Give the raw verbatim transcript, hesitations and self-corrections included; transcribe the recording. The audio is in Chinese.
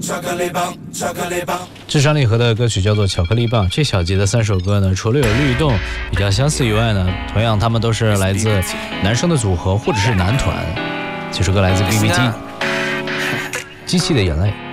至上励合的歌曲叫做《巧克力棒》。这小节的三首歌呢，除了有律动比较相似以外呢，同样他们都是来自男生的组合或者是男团。这首歌来自 B B G， 机器的眼泪。